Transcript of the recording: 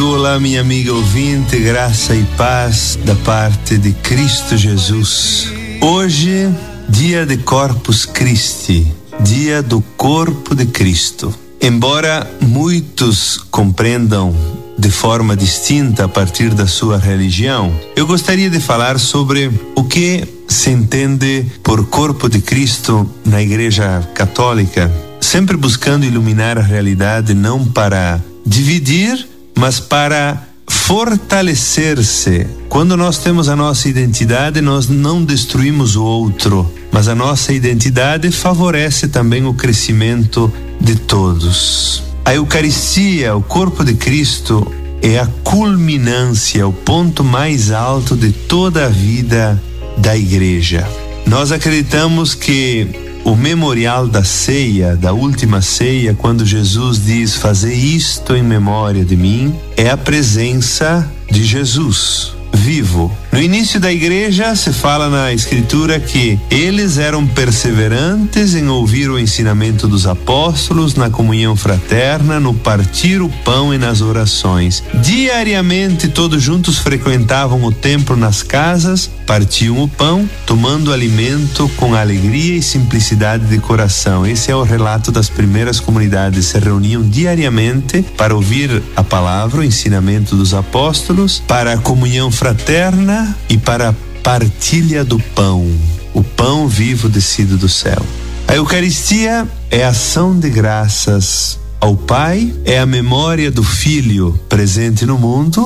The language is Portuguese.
amigo, olá minha amiga ouvinte, graça e paz da parte de Cristo Jesus. Hoje, dia de Corpus Christi, dia do corpo de Cristo. Embora muitos compreendam de forma distinta a partir da sua religião, eu gostaria de falar sobre o que se entende por corpo de Cristo na Igreja Católica, sempre buscando iluminar a realidade não para dividir, mas para fortalecer-se. Quando nós temos a nossa identidade, nós não destruímos o outro, mas a nossa identidade favorece também o crescimento de todos. A Eucaristia, o corpo de Cristo, é a culminância, o ponto mais alto de toda a vida da Igreja. Nós acreditamos que o memorial da ceia, da última ceia, quando Jesus diz: "Fazei isto em memória de mim", é a presença de Jesus vivo. No início da igreja se fala na escritura que eles eram perseverantes em ouvir o ensinamento dos apóstolos, na comunhão fraterna, no partir o pão e nas orações. Diariamente todos juntos frequentavam o templo nas casas, partiam o pão, tomando alimento com alegria e simplicidade de coração. Esse é o relato das primeiras comunidades. Se reuniam diariamente para ouvir a palavra, o ensinamento dos apóstolos, para a comunhão fraterna e para a partilha do pão, o pão vivo descido do céu. A Eucaristia é a ação de graças ao Pai, é a memória do Filho presente no mundo